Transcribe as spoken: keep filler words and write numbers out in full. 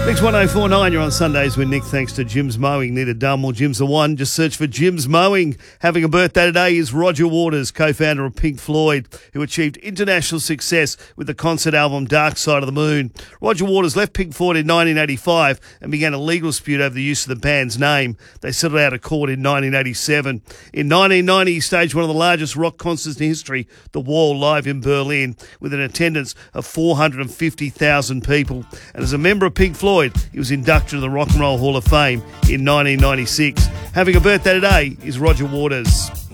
Mix one oh four point nine, you're on Sundays with Nick, thanks to Jim's Mowing. Need a dumb or Jim's the one, just search for Jim's Mowing. Having a birthday today is Roger Waters, co-founder of Pink Floyd, who achieved international success with the concert album Dark Side of the Moon. Roger Waters left Pink Floyd in nineteen eighty-five and began a legal dispute over the use of the band's name. They settled out of court in nineteen eighty-seven. In nineteen ninety, he staged one of the largest rock concerts in history, The Wall, live in Berlin, with an attendance of four hundred fifty thousand people. And as a member of Pink Floyd, he was inducted to the Rock and Roll Hall of Fame in nineteen ninety-six. Having a birthday today is Roger Waters.